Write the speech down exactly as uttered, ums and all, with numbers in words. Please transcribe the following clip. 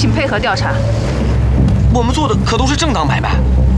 请配合调查。 我们做的可都是正当买卖。